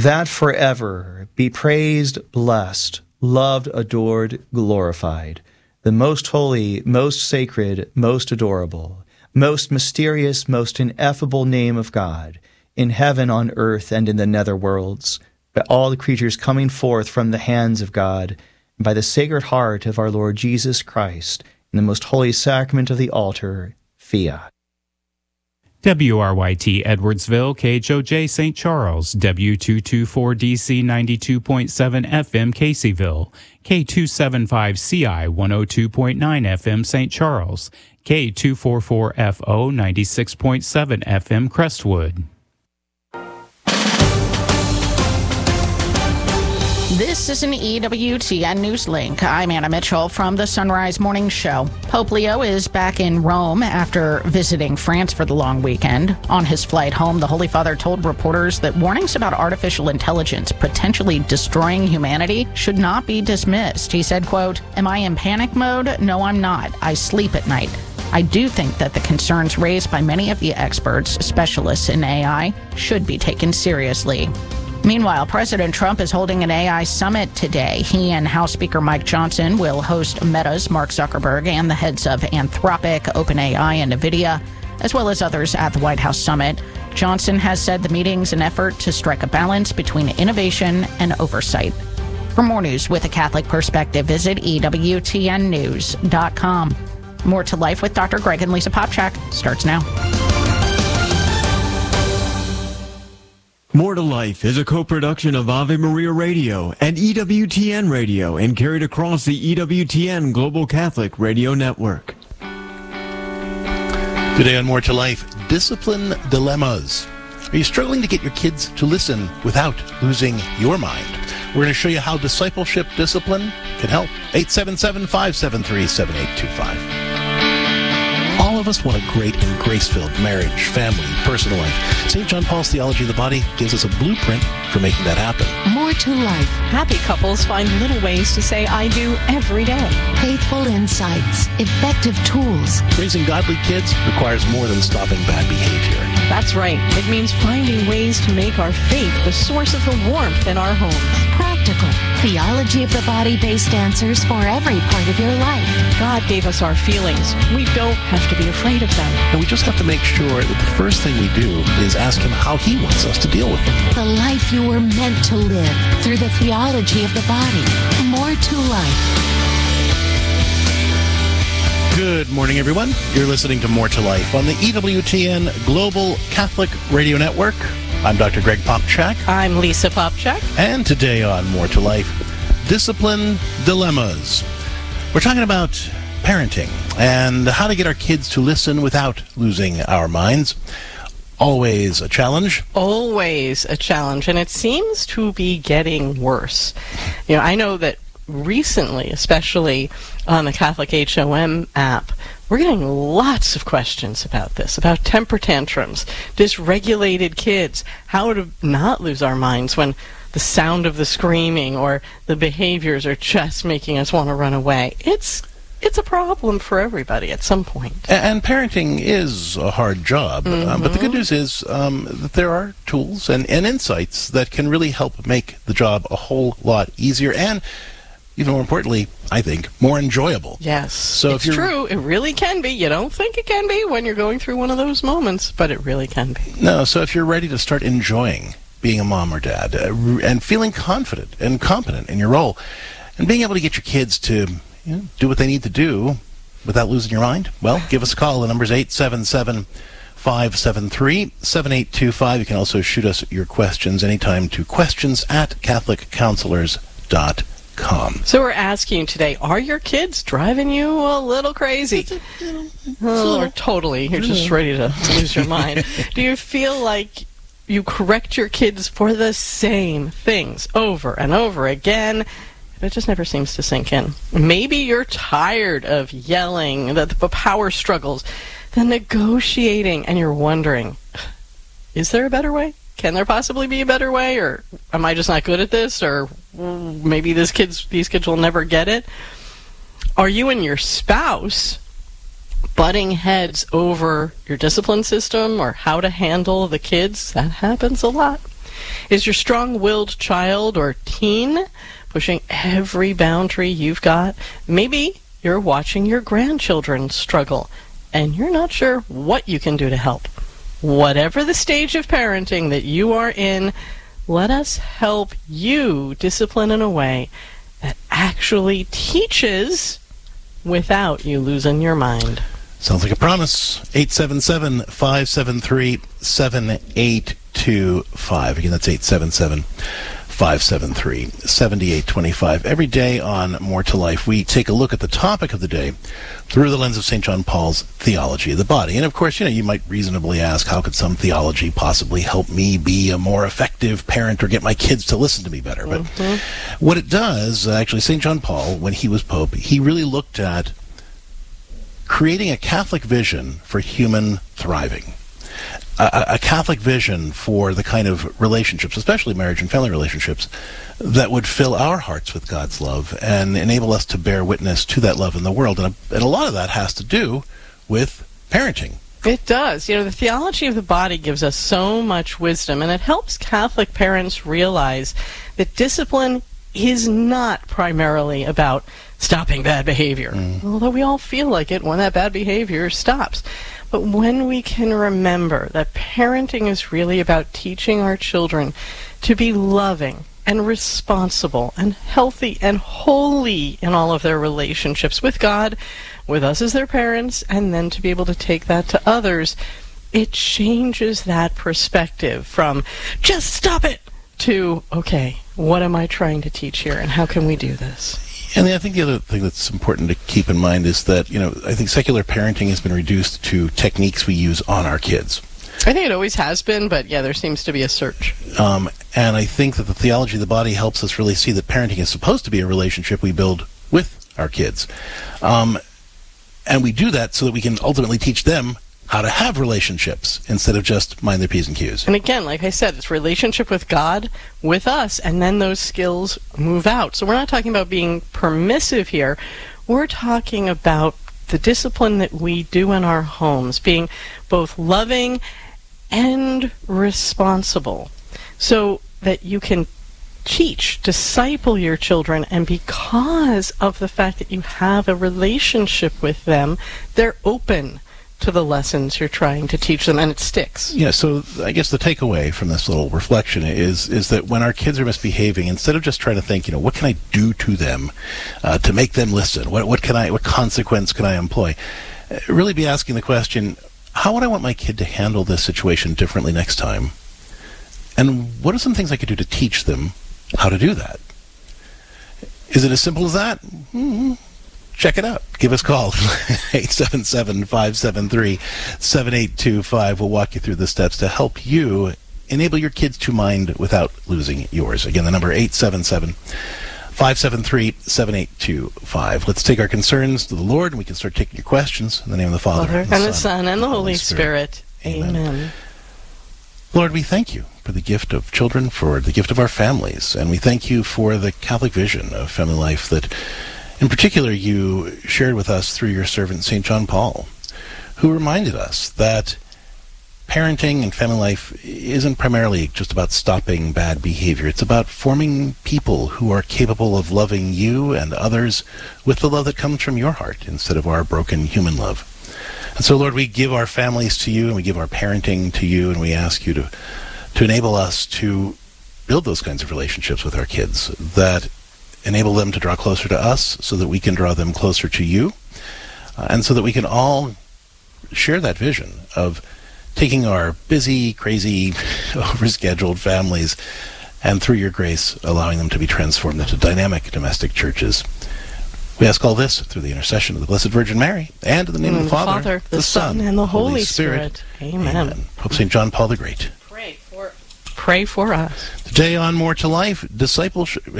that forever be praised, blessed, loved, adored, glorified, the most holy, most sacred, most adorable, most mysterious, most ineffable name of God, in heaven, on earth, and in the nether worlds, by all the creatures coming forth from the hands of God, and by the Sacred Heart of our Lord Jesus Christ, in the most holy sacrament of the altar, Fiat. WRYT Edwardsville, KHOJ St. Charles, W224DC 92.7 FM Caseyville, K275CI 102.9 FM St. Charles, K244FO 96.7 FM Crestwood. This is an EWTN News Link. I'm Anna Mitchell from the Sunrise Morning Show. Pope Leo is back in Rome after visiting France for the long weekend. On his flight home, the Holy Father told reporters that warnings about artificial intelligence potentially destroying humanity should not be dismissed. He said, quote, "Am I in panic mode? No, I'm not. I sleep at night. I do think that the concerns raised by many of the experts, specialists in AI, should be taken seriously." Meanwhile, President Trump is holding an AI summit today. He and House Speaker Mike Johnson will host Meta's Mark Zuckerberg and the heads of Anthropic, OpenAI, and NVIDIA, as well as others at the White House summit. Johnson has said the meeting's an effort to strike a balance between innovation and oversight. For more news with a Catholic perspective, visit EWTNnews.com. More to Life with Dr. Greg and Lisa Popchak starts now. More to Life is a co-production of Ave Maria Radio and EWTN Radio and carried across the EWTN Global Catholic Radio Network. Today on More to Life, discipline dilemmas. Are you struggling to get your kids to listen without losing your mind? We're going to show you how discipleship discipline can help. 877-573-7825. All of us want a great and grace-filled marriage, family, personal life. St. John Paul's Theology of the Body gives us a blueprint for making that happen. More to Life. Happy couples find little ways to say I do every day. Faithful insights. Effective tools. Raising godly kids requires more than stopping bad behavior. That's right. It means finding ways to make our faith the source of the warmth in our homes. Practical. Theology of the Body-based answers for every part of your life. God gave us our feelings. We don't have to be afraid of them. And we just have to make sure that the first thing we do is ask Him how He wants us to deal with them. The life you were meant to live through the theology of the body. More to Life. Good morning, everyone. You're listening to More to Life on the EWTN Global Catholic Radio Network. I'm Dr. Greg Popchak. I'm Lisa Popchak. And today on More to Life, discipline dilemmas. We're talking about parenting and how to get our kids to listen without losing our minds. Always a challenge. Always a challenge, and it seems to be getting worse. You know, I know that recently, especially on the Catholic HOM app, we're getting lots of questions about this, about temper tantrums, dysregulated kids, how to not lose our minds when the sound of the screaming or the behaviors are just making us want to run away. It's a problem for everybody at some point. And parenting is a hard job, but the good news is that there are tools and insights that can really help make the job a whole lot easier and, even more importantly, I think, more enjoyable. Yes, so it's true. It really can be. You don't think it can be when you're going through one of those moments, but it really can be. No, so if you're ready to start enjoying being a mom or dad and feeling confident and competent in your role and being able to get your kids to do what they need to do without losing your mind, well, give us a call. The number's 877-573-7825. You can also shoot us your questions anytime to questions@catholiccounselors.com. So we're asking today, are your kids driving you a little crazy? Or totally, you're just ready to lose your mind. Do you feel like you correct your kids for the same things over and over again? It just never seems to sink in. Maybe you're tired of yelling, the power struggles, the negotiating, and you're wondering, is there a better way? Can there possibly be a better way? Or am I just not good at this? Or maybe these kids will never get it? Are you and your spouse butting heads over your discipline system or how to handle the kids? That happens a lot. Is your strong-willed child or teen pushing every boundary you've got? Maybe you're watching your grandchildren struggle, and you're not sure what you can do to help. Whatever the stage of parenting that you are in, let us help you discipline in a way that actually teaches without you losing your mind. Sounds like a promise. 877-573-7825. Again, that's 877-573-7825. Every day on More to Life, we take a look at the topic of the day through the lens of St. John Paul's theology of the body. And of course, you might reasonably ask, how could some theology possibly help me be a more effective parent or get my kids to listen to me better? But what it does, actually, St. John Paul, when he was Pope, he really looked at creating a Catholic vision for human thriving. A Catholic vision for the kind of relationships, especially marriage and family relationships, that would fill our hearts with God's love and enable us to bear witness to that love in the world. And a lot of that has to do with parenting. It does. The theology of the body gives us so much wisdom, and it helps Catholic parents realize that discipline is not primarily about stopping bad behavior, although we all feel like it when that bad behavior stops. But when we can remember that parenting is really about teaching our children to be loving and responsible and healthy and holy in all of their relationships with God, with us as their parents, and then to be able to take that to others, it changes that perspective from just stop it to, okay, what am I trying to teach here and how can we do this? And I think the other thing that's important to keep in mind is that, I think secular parenting has been reduced to techniques we use on our kids. I think it always has been, but yeah, there seems to be a surge. And I think that the theology of the body helps us really see that parenting is supposed to be a relationship we build with our kids. And we do that so that we can ultimately teach them how to have relationships instead of just mind their P's and Q's. And again, like I said, it's relationship with God, with us, and then those skills move out. So we're not talking about being permissive here. We're talking about the discipline that we do in our homes, being both loving and responsible, so that you can teach, disciple your children, and because of the fact that you have a relationship with them, they're open to the lessons you're trying to teach them, and it sticks. Yeah, so I guess the takeaway from this little reflection is that when our kids are misbehaving, instead of just trying to think, what can I do to them to make them listen? What consequence can I employ? Really be asking the question, how would I want my kid to handle this situation differently next time? And what are some things I could do to teach them how to do that? Is it as simple as that? Check it out. Give us a call. 877-573-7825. We'll walk you through the steps to help you enable your kids to mind without losing yours. Again, the number 877-573-7825. Let's take our concerns to the Lord, and we can start taking your questions. In the name of the Father, and the Son, and the Holy Spirit. Amen. Lord, we thank you for the gift of children, for the gift of our families, and we thank you for the Catholic vision of family life that in particular, you shared with us through your servant, St. John Paul, who reminded us that parenting and family life isn't primarily just about stopping bad behavior. It's about forming people who are capable of loving you and others with the love that comes from your heart instead of our broken human love. And so, Lord, we give our families to you, and we give our parenting to you, and we ask you to enable us to build those kinds of relationships with our kids that enable them to draw closer to us so that we can draw them closer to you, and so that we can all share that vision of taking our busy, crazy, overscheduled families and through your grace allowing them to be transformed into dynamic domestic churches. We ask all this through the intercession of the Blessed Virgin Mary and in the name of the Father, the Son, and the Holy Spirit. Amen. Pope St. John Paul the Great. Pray for us. Today on More to Life, discipleship.